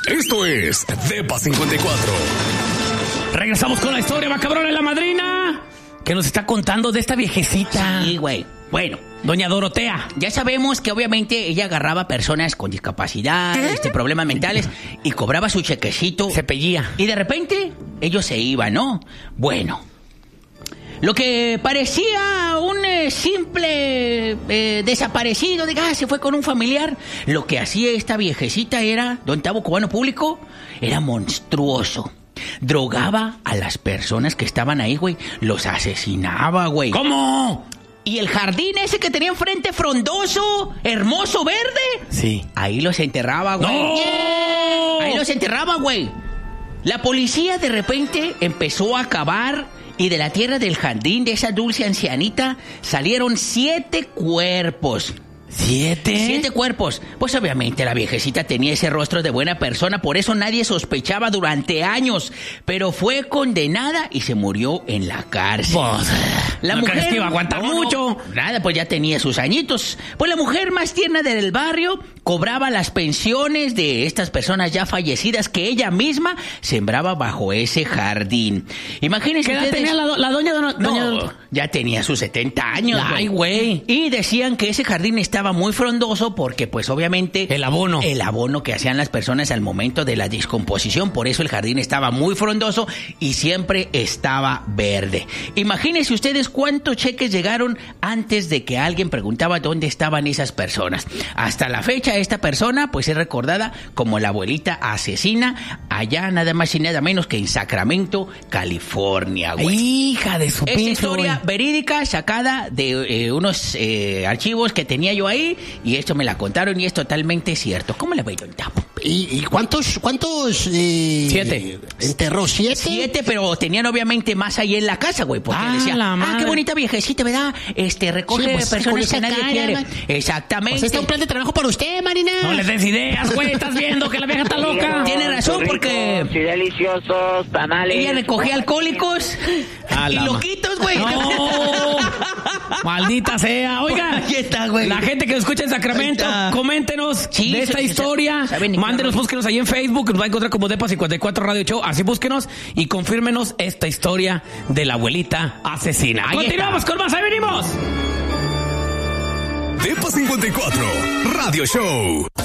Esto es Depa 54. Regresamos con la historia macabrona de la madrina, que nos está contando de esta viejecita. Sí, güey. Bueno, doña Dorotea. ya sabemos que obviamente ella agarraba personas con discapacidad, problemas mentales, y cobraba su chequecito. Se pellía. Y de repente, ellos se iban, ¿no? Bueno, lo que parecía un simple desaparecido, se fue con un familiar, lo que hacía esta viejecita era, don Tavo Cubano Público, era monstruoso. Drogaba a las personas que estaban ahí, güey. Los asesinaba, güey. ¿Cómo? Y el jardín ese que tenía enfrente, frondoso, hermoso, verde. Sí. Ahí los enterraba, güey. ¡No! Ahí los enterraba, güey. La policía de repente empezó a cavar y de la tierra del jardín de esa dulce ancianita salieron 7 cuerpos. ¿7? 7 cuerpos. Pues obviamente la viejecita tenía ese rostro de buena persona, por eso nadie sospechaba durante años. Pero fue condenada y se murió en la cárcel. Pues, la ¿no mujer crees que iba a aguantar mucho? Nada, pues ya tenía sus añitos. Pues la mujer más tierna del barrio cobraba las pensiones de estas personas ya fallecidas que ella misma sembraba bajo ese jardín. Imagínense. ¿Qué edad tenía la doña? No, ya tenía sus 70 años. Ay, güey. Y decían que ese jardín estaba muy frondoso porque, pues, obviamente... El abono. El abono que hacían las personas al momento de la descomposición. Por eso el jardín estaba muy frondoso y siempre estaba verde. Imagínense ustedes cuántos cheques llegaron antes de que alguien preguntaba dónde estaban esas personas. Hasta la fecha, esta persona, pues, es recordada como la abuelita asesina allá nada más y nada menos que en Sacramento, California, güey. Hija de su Esta pinche, historia güey. verídica sacada de unos archivos que tenía yo ahí, y esto me la contaron y es totalmente cierto. ¿Cómo le voy, don Tapo? ¿Y cuántos 7. enterró? 7. 7, pero tenían obviamente más ahí en la casa, güey, porque Ah, decía, la madre. qué bonita viejecita, ¿verdad? Recoge Sí, pues, con personas esa que nadie cara, quiere. man. Exactamente. Pues está un plan de trabajo para usted, Marina. No les des ideas, güey. Estás viendo que la vieja está loca. Tiene razón, Ricos porque y deliciosos tamales. ella recogía alcohólicos A y la loquitos, güey. No, maldita sea. Oiga, Ahí está, güey. la gente que nos escucha en Sacramento, Ahí está. coméntenos Sí, de esta sí, historia. saben ni qué Mándenos, hablar. búsquenos ahí en Facebook. Nos va a encontrar como Depa 54 Radio Show. Así búsquenos y confírmenos esta historia de la abuelita asesina. Ahí Continuamos está. con más. Ahí venimos. Depa 54 Radio Show.